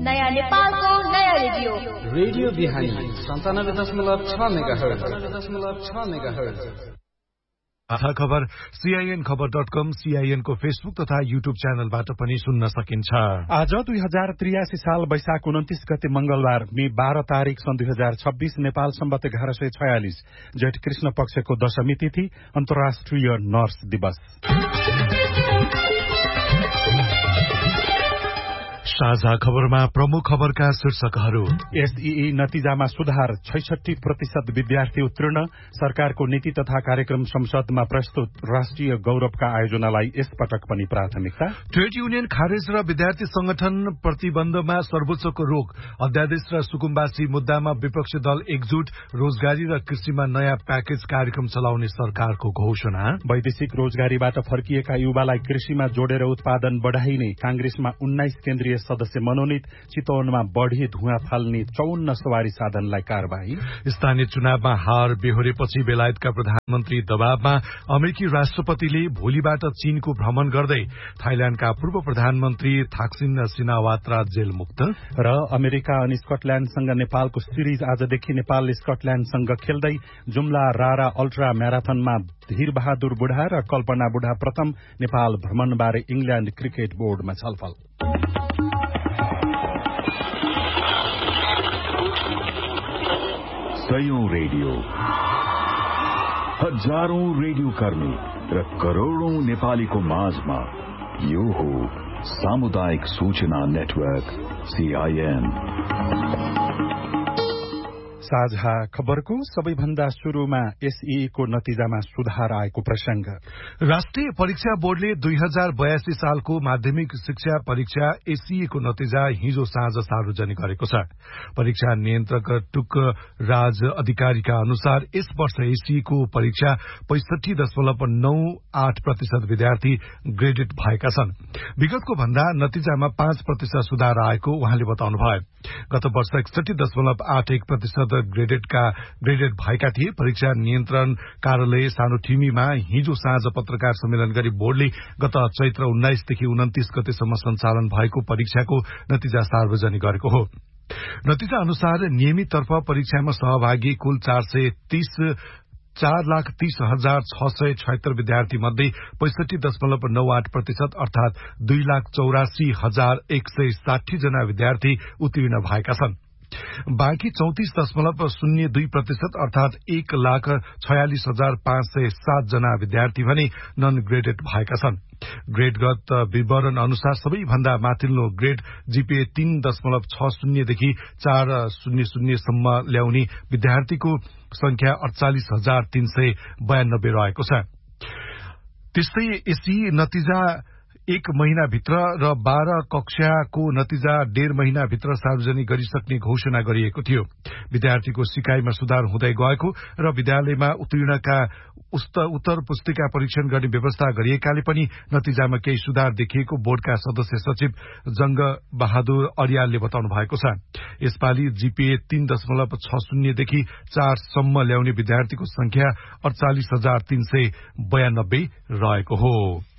नयाँ नेपालको नयाँ रेडियो रेडियो बिहानी 97.6 मेगाहर्ज। आधा खबर CINखबर.com, CIN को फेसबुक तथा युट्युब च्यानलबाट पनि सुन्न सकिन्छ। आज 2083 साल वैशाख 29 गते मंगलबार मे 12 तारिक सन् 2026 नेपाल सम्बत 1146 जेठ कृष्ण पक्षको दशमी तिथि अन्तर्राष्ट्रिय नर्स दिवस। साझा खबरमा प्रमुख खबरका शीर्षकहरू। एसईई नतिजामा सुधार, 66% विद्यार्थी उत्तीर्ण, सरकारको नीति तथा कार्यक्रम संसदमा प्रस्तुत, राष्ट्रिय गौरवका आयोजनालाई यसपटक पनि प्राथमिकता। ट्रेड युनियन खारेज र विद्यार्थी संगठन प्रतिबन्धमा सर्वोच्चको रोक, अध्यादेश र सुकुम्बासी मुद्दामा विपक्षी दल एकजुट, रोजगारी र कृषिमा नयाँ प्याकेज कार्यक्रम चलाउने सरकारको घोषणा। वैदेशिक रोजगारीबाट फर्किएका युवालाई कृषिमा जोडेर उत्पादन बढ़ाइने, कांग्रेसमा 19 केन्द्रीय सदस्य मनोनित, चितवनमा बढ़ी धुवाँ फाल्ने 54 सवारी साधनलाई कारबाही। स्थानीय चुनावमा हार बेहोरेपछि बेलायतका प्रधानमन्त्री दबावमा, अमेरिकी राष्ट्रपतिले भोलिबाट चीनको भ्रमण गर्दै थाइल्याण्डका पूर्व प्रधानमन्त्री थाक्सिन सिनावात्रा जेल मुक्त। र अमेरिका अनि स्कटल्याण्डसँग नेपालको सिरिज आजदेखि नेपाल स्कटल्याण्डसँग खेल्दै जुम्ला रारा अल्ट्रा म्याराथनमा धीर बहादुर बुढा र कल्पना बुढा प्रथम नेपाल भ्रमणबारे इंग्ल्याण्ड क्रिकेट बोर्डमा छलफल। सयौं रेडियो, हजारौं रेडियो कर्मी र करोड़ौं नेपालीको माझमा यो हो सामुदायिक सूचना नेटवर्क CIN। साझा खबरको सबैभन्दा शुरूमा एसईई को नतिजामा सुधार आएको प्रसंग। राष्ट्रिय परीक्षा बोर्डले 2082 सालको माध्यमिक शिक्षा परीक्षा एसईई को नतिजा हिजो साँझ सार्वजनिक गरेको छ। परीक्षा नियन्त्रक टुक राज अधिकारीका अनुसार यस वर्ष एसईई को परीक्षा 65.98% विद्यार्थी ग्रेडेड भएका छन्। विगतको भन्दा नतिजामा 5% सुधार आएको उहाँले बताउनुभयो। गत वर्ष 61.81% ग्रेडेड भएका थिए। परीक्षा नियन्त्रण कार्यालय सानोठिमीमा हिजो साँझ पत्रकार सम्मेलन गरी बोर्डले गत चैत्र 19 देखि 29 गतेसम्म सञ्चालन भएको परीक्षाको नतिजा सार्वजनिक गरेको हो। नतिजा अनुसार नियमिततर्फ परीक्षामा सहभागी कुल 4,30,676 विद्यार्थी मध्ये 65.98% अर्थात 2,84,160 जना विद्यार्थी उत्तीर्ण भएका छन्। बाँकी 34.02% अर्थात 1,46,507 जना विद्यार्थी भने नन ग्रेडेड भएका छन्। ग्रेडगत विवरण अनुसार सबैभन्दा माथिल्लो ग्रेड जीपीए 3.60 देखि 400 सम्म ल्याउने विद्यार्थीको संख्या 48,392 रहेको छ। त्यस्तै एसईई नतिजा 1 महिनाभित्र र 12 कक्षाको नतिजा 1.5 महिनाभित्र सार्वजनिक गरिसक्ने घोषणा गरिएको थियो। विद्यार्थीको सिकाइमा सुधार हुँदै गएको र विद्यालयमा उत्तीर्णका उत्तर पुस्तिका परीक्षण गर्ने व्यवस्था गरिएकाले पनि नतिजामा केही सुधार देखिएको बोर्डका सदस्य सचिव जंग बहादुर अरियालले बताउनु भएको छ। यसपालि जीपीए 3.60 देखि 4 सम्म ल्याउने विद्यार्थीको संख्या 48,392 रहेको हो।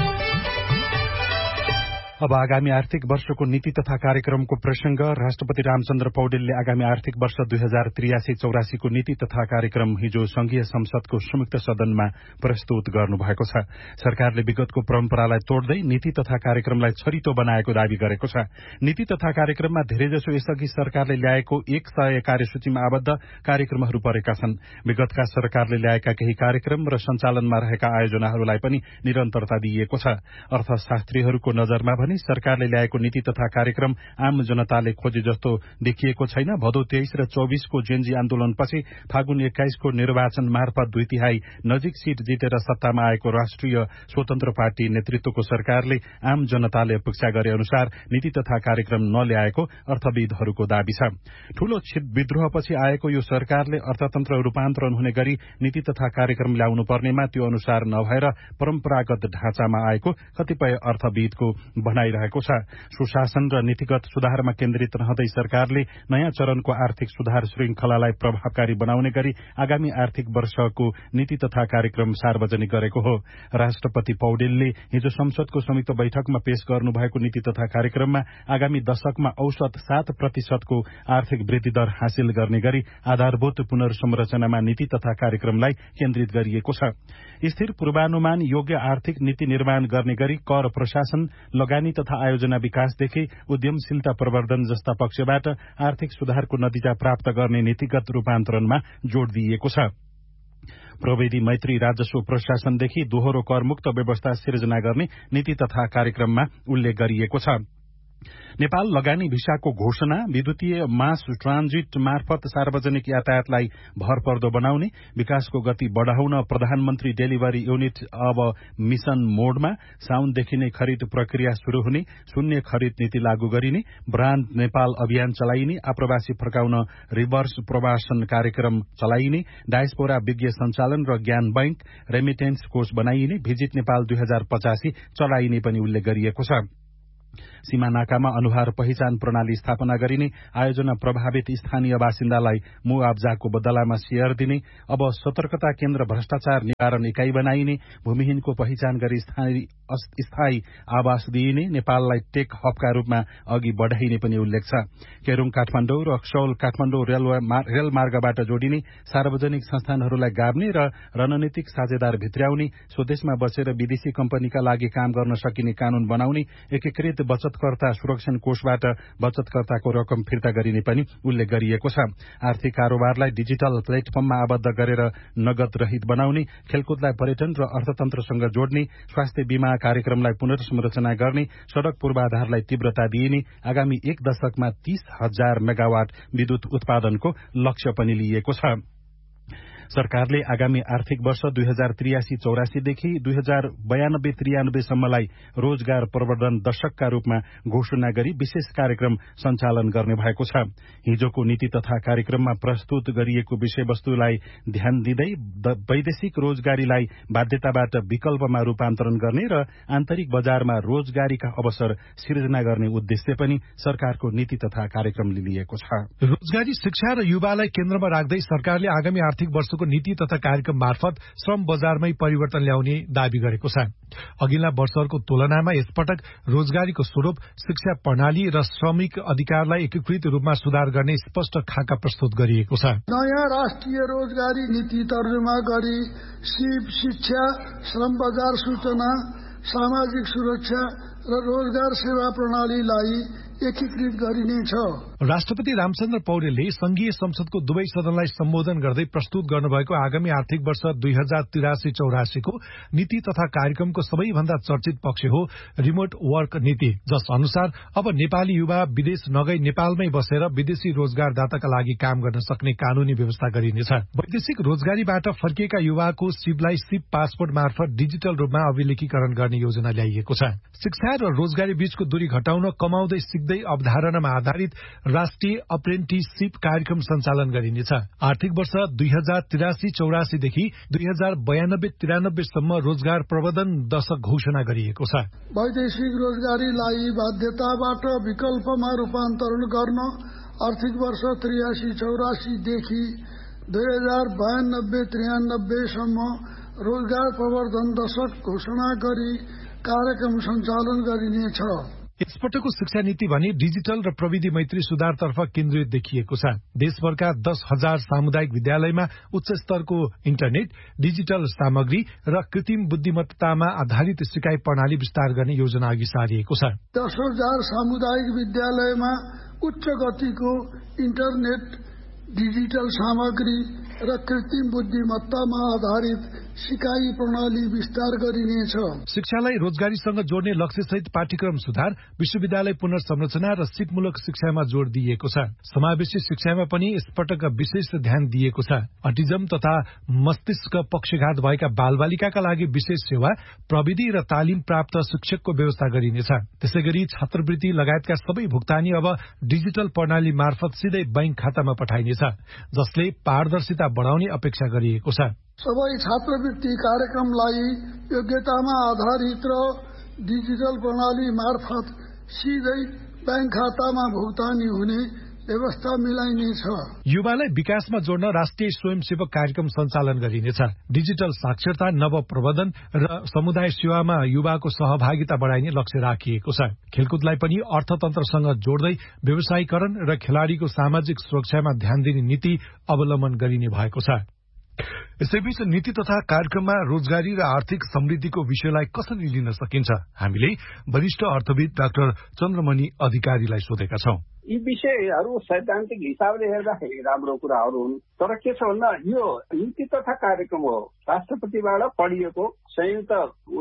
अब आगामी आर्थिक वर्षको नीति तथा कार्यक्रमको प्रसंग। राष्ट्रपति रामचन्द्र पौडेलले आगामी आर्थिक वर्ष 2083-84 को नीति तथा कार्यक्रम हिजो संघीय संसदको संयुक्त सदनमा प्रस्तुत गर्नुभएको छ। सरकारले विगतको परम्परालाई तोड्दै नीति तथा कार्यक्रमलाई छरितो बनाएको दावी गरेको छ। नीति तथा कार्यक्रममा धेरैजसो यसअघि सरकारले ल्याएको 100 कार्यसूचीमा आबद्ध कार्यक्रमहरू परेका छन्। विगतका सरकारले ल्याएका केही कार्यक्रम र सञ्चालनमा रहेका आयोजनाहरूलाई पनि निरन्तरता दिइएको छ। अर्थशास्त्रीहरूको नजरमा सरकारले ल्याएको नीति तथा कार्यक्रम आम जनताले खोजे जस्तो देखिएको छैन। भदौ 23 र 24 को जेनजी आन्दोलनपछि फागुन 21 को निर्वाचन मार्फत 2/3 नजिक सीट जितेर सत्तामा आएको राष्ट्रिय स्वतन्त्र पार्टी नेतृत्वको सरकारले आम जनताले अपेक्षा गरे अनुसार नीति तथा कार्यक्रम नल्याएको अर्थविदहरूको दावी छ। ठूलो विद्रोहपछि आएको यो सरकारले अर्थतन्त्र रूपान्तरण हुने गरी नीति तथा कार्यक्रम ल्याउनु पर्नेमा त्यो अनुसार नभएर परम्परागत ढाँचामा आएको कतिपय अर्थविदको भनाइ भनाइरहेको छ। सुशासन र नीतिगत सुधारमा केन्द्रित रहँदै सरकारले नयाँ चरणको आर्थिक सुधार श्रृंखलालाई प्रभावकारी बनाउने गरी आगामी आर्थिक वर्षको नीति तथा कार्यक्रम सार्वजनिक गरेको हो। राष्ट्रपति पौडेलले हिजो संसदको संयुक्त बैठकमा पेश गर्नुभएको नीति तथा कार्यक्रममा आगामी दशकमा औसत 7% को आर्थिक वृद्धि दर हासिल गर्ने गरी आधारभूत पुनर्संरचनामा नीति तथा कार्यक्रमलाई केन्द्रित गरिएको छ। स्थिर पूर्वानुमान योग्य आर्थिक नीति निर्माण गर्ने गरी कर प्रशासन, लगानी तथा आयोजना विकासदेखि उद्यमशीलता प्रवर्धन जस्ता पक्षबाट आर्थिक सुधारको नतिजा प्राप्त गर्ने नीतिगत रूपान्तरणमा जोड़ दिइएको छ। प्रविधि मैत्री राजस्व प्रशासनदेखि दोहोरो करमुक्त व्यवस्था सिर्जना गर्ने नीति तथा कार्यक्रममा उल्लेख गरिएको छ। नेपाल लगानी भिसाको घोषणा, विद्युतीय मास ट्रान्जिट मार्फत सार्वजनिक यातायातलाई भरपर्दो बनाउने, विकासको गति बढ़ाउन प्रधानमन्त्री डेलिभरी युनिट अब मिशन मोडमा, साउनदेखि नै खरिद प्रक्रिया शुरू हुने, शून्य खरिद नीति लागू गरिने, ब्रान्ड नेपाल अभियान चलाइने, आप्रवासी फर्काउन रिभर्स प्रवासन कार्यक्रम चलाइने, डायस्पोरा विज्ञ सञ्चालन र ज्ञान बैंक, रेमिटेन्स कोष बनाइने, भिजिट नेपाल 2085 चलाइने पनि उल्लेख गरिएको छ। सीमा नाकामा अनुहार पहिचान प्रणाली स्थापना गरिने, आयोजना प्रभावित स्थानीय बासिन्दालाई मुआवजाको बदलामा शेयर दिने, अब सतर्कता केन्द्र भ्रष्टाचार निवारण इकाई बनाइने, भूमिहीनको पहिचान गरी स्थायी आवास दिइने, नेपाललाई टेक हबका रूपमा अघि बढ़ाइने पनि उल्लेख छ। केरूङ काठमाडौँ र रक्सौल काठमाडौँ रेल मार्गबाट जोडिने, सार्वजनिक संस्थानहरूलाई गाभ्ने र रणनीतिक साझेदार भित्र्याउने, स्वदेशमा बसेर विदेशी कम्पनीका लागि काम गर्न सकिने कानून बनाउने, एकीकृत बचतकर्ता सुरक्षण कोषबाट बचतकर्ताको रकम फिर्ता गरिने पनि उल्लेख गरिएको छ। आर्थिक कारोबारलाई डिजिटल प्लेटफर्ममा आबद्ध गरेर नगद रहित बनाउने, खेलकुदलाई पर्यटन र अर्थतन्त्रसँग जोड्ने, स्वास्थ्य बीमा कार्यक्रमलाई पुनर्संरचना गर्ने, सड़क पूर्वाधारलाई तीव्रता दिइने, आगामी 1 दशकमा 30,000 मेगावाट विद्युत उत्पादनको लक्ष्य पनि लिएको छ। सरकारले आगामी आर्थिक वर्ष 2083-84 देखि 2092-93 सम्मलाई रोजगार प्रवर्धन दशकका रूपमा घोषणा गरी विशेष कार्यक्रम सञ्चालन गर्ने भएको छ। हिजोको नीति तथा कार्यक्रममा प्रस्तुत गरिएको विषयवस्तुलाई ध्यान दिँदै वैदेशिक रोजगारीलाई बाध्यताबाट विकल्पमा रूपान्तरण गर्ने र आन्तरिक बजारमा रोजगारीका अवसर सिर्जना गर्ने उद्देश्य पनि सरकारको नीति तथा कार्यक्रमले लिएको छ। रोजगारी, शिक्षा र युवालाई केन्द्रमा राख्दै सरकारले आगामी आर्थिक वर्ष नीति तथा कार्यक्रम मार्फत श्रम बजारमै परिवर्तन ल्याउने दावी गरेको छ। अघिल्ला वर्षहरूको तुलनामा यसपटक रोजगारीको स्वरूप, शिक्षा प्रणाली र श्रमिक अधिकारलाई एकीकृत रूपमा सुधार गर्ने स्पष्ट खाका प्रस्तुत गरिएको छ। नयाँ राष्ट्रिय रोजगारी नीति तर्जुमा गरी सिप, शिक्षा, श्रम बजार सूचना, सामाजिक सुरक्षा र रोजगार सेवा प्रणालीलाई एकीकृत गरिनेछ। राष्ट्रपति रामचन्द्र पौडेलले संघीय संसदको दुवै सदनलाई सम्बोधन गर्दै प्रस्तुत गर्नुभएको आगामी आर्थिक वर्ष 2083-84 को नीति तथा कार्यक्रमको सबैभन्दा चर्चित पक्ष हो रिमोट वर्क नीति, जस अनुसार अब नेपाली युवा विदेश नगई नेपालमै बसेर विदेशी रोजगारदाताका लागि काम गर्न सक्ने कानूनी व्यवस्था गरिनेछ। वैदेशिक रोजगारीबाट फर्किएका युवाको सिपलाई सिप पासपोर्ट मार्फत डिजिटल रूपमा अभिलेखीकरण गर्ने योजना ल्याइएको छ। शिक्षा र रोजगारी बीचको दूरी घटाउन कमाउँदै सिक्दै अवधारणामा आधारित राष्ट्रिय अप्रेन्टिसशिप कार्यक्रम सञ्चालन गरिनेछ। आर्थिक वर्ष 2083-84 देखि 2092-93 सम्म रोजगार प्रवर्धन दशक घोषणा गरिएको छ। वैदेशिक रोजगारीलाई बाध्यताबाट विकल्पमा रूपान्तरण गर्न आर्थिक वर्ष 83-84 देखि 2092-93 सम्म रोजगार प्रवर्धन दशक घोषणा गरी कार्यक्रम सञ्चालन गरिनेछ। यसपटकको शिक्षा नीति भने डिजिटल र प्रविधि मैत्री सुधारतर्फ केन्द्रित देखिएको छ। देशभरका 10,000 सामुदायिक विद्यालयमा उच्च स्तरको इन्टरनेट, डिजिटल सामग्री र कृत्रिम बुद्धिमत्तामा आधारित सिकाइ प्रणाली विस्तार गर्ने योजना अघि सारिएको छ। 10,000 सामुदायिक विद्यालयमा उच्च गतिको इन्टरनेट, डिजिटल सामग्री र कृत्रिम बुद्धिमत्तामा आधारित सिकाइ प्रणाली विस्तार गरिनेछ। शिक्षालाई रोजगारीसँग जोड्ने लक्ष्यसहित पाठ्यक्रम सुधार, विश्वविद्यालय पुनर्संरचना र सिपमूलक शिक्षामा जोड़ दिइएको छ। समावेशी शिक्षामा पनि यसपटक विशेष ध्यान दिएको छ। अटिजम तथा मस्तिष्क पक्षघात भएका बालबालिकाका लागि विशेष सेवा, प्रविधि र तालिम प्राप्त शिक्षकको व्यवस्था गरिनेछ। त्यसैगरी छात्रवृत्ति लगायतका सबै भुक्तानी अब डिजिटल प्रणाली मार्फत सिधै बैंक खातामा पठाइनेछ, जसले पारदर्शिता बढ़ाउने अपेक्षा गरिएको छ। सबै छात्रवृत्ति कार्यक्रमलाई योग्यतामा आधारित र डिजिटल प्रणाली मार्फत सिधै ब्याङ्क खातामा भुक्तानी हुने व्यवस्था मिलाइनेछ। युवालाई विकासमा जोड्न राष्ट्रिय स्वयंसेवक कार्यक्रम सञ्चालन गरिनेछ। डिजिटल साक्षरता, नव प्रबन्धन र समुदाय सेवामा युवाको सहभागिता बढाइने लक्ष्य राखिएको छ। खेलकुदलाई पनि अर्थतन्त्रसँग जोड्दै व्यवसायीकरण र खेलाड़ीको सामाजिक सुरक्षामा ध्यान दिने नीति अवलम्बन गरिने भएको छ। यसैबीच नीति तथा कार्यक्रममा रोजगारी र आर्थिक समृद्धिको विषयलाई कसरी लिन सकिन्छ, हामीले वरिष्ठ अर्थविद डाक्टर चन्द्रमणि अधिकारीलाई सोधेका छौं। यी विषयहरू सैद्धान्तिक हिसाबले हेर्दाखेरि राम्रो कुराहरू हुन्, तर के छ भन्दा यो नीति तथा कार्यक्रम हो, राष्ट्रपतिबाट पढिएको संयुक्त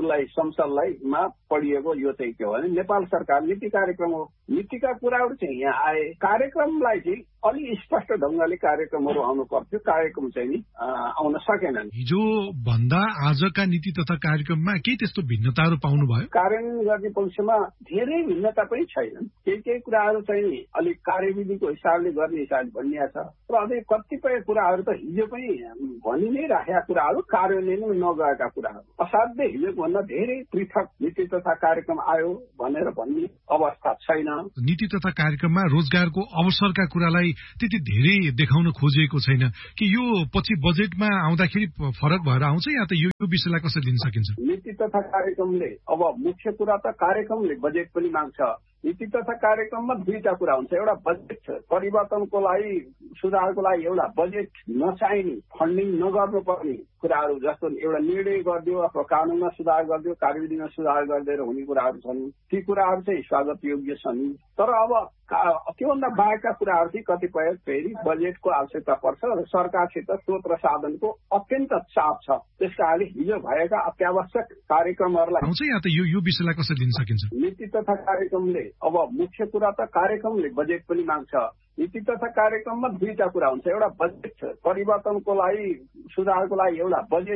संसदलाई पढिएको। यो चाहिँ के हो भने नेपाल सरकार नीति कार्यक्रम हो। नीतिका कुराहरू चाहिँ यहाँ आए, कार्यक्रमलाई चाहिँ अलि स्पष्ट ढंगले कार्यक्रमहरू आउनु पर्थ्यो, कार्यक्रम चाहिँ नि आउन सकेनन्। हिजो भन्दा आजका नीति तथा कार्यक्रममा के त्यस्तो भिन्नताहरू पाउनुभयो? कार्यान्वयन गर्ने पक्षमा धेरै भिन्नता पनि छैनन्। केही कुराहरू चाहिँ अलिक कार्यविधिको हिसाबले गर्ने हिसाबले भनिएको छ र अझै कतिपय कुराहरू त हिजो पनि भनि नै राखेका कुराहरू कार्यान्वयन नगएका कुराहरू, असाध्यै हिजोको भन्दा धेरै पृथक नीति तथा कार्यक्रम आयो भनेर भन्ने अवस्था छैन। नीति तथा कार्यक्रममा रोजगारको अवसरका कुरालाई त्यति धेरै देखाउन खोजिएको छैन कि यो पछि बजेटमा आउँदाखेरि फरक भएर आउँछ, या त यो विषयलाई कसरी लिन सकिन्छ? नीति तथा कार्यक्रमले अब मुख्य कुरा त कार्यक्रमले बजेट पनि माग्छ। नीति तथा कार्यक्रममा दुईटा कुरा हुन्छ, एउटा बजेट परिवर्तनको लागि, सुधारको लागि एउटा बजेट नचाहिने, फन्डिङ नगर्नुपर्ने कुराहरू, जस्तो एउटा निर्णय गरिदियो अथवा कानूनमा सुधार गरिदियो, कार्यविधिमा सुधार गरिदिएर हुने कुराहरू छन्। ती कुराहरू चाहिँ स्वागत योग्य छन्। तर अब त्योभन्दा बाहेकका कुराहरू चाहिँ कतिपय फेरि बजेटको आवश्यकता पर्छ र सरकारसित स्रोत र साधनको अत्यन्त चाप छ। त्यस कारणले हिजो भएका अत्यावश्यक कार्यक्रमहरूलाई यो विषयलाई कसरी लिन सकिन्छ? नीति तथा कार्यक्रमले अब मुख्य कुरा त कार्यक्रमले बजेट पनि माग्छ। नीति तथा कार्यक्रममा दुईटा कुरा हुन्छ, एउटा बजेट परिवर्तनको लागि, सुधारको लागि एउटा बजेट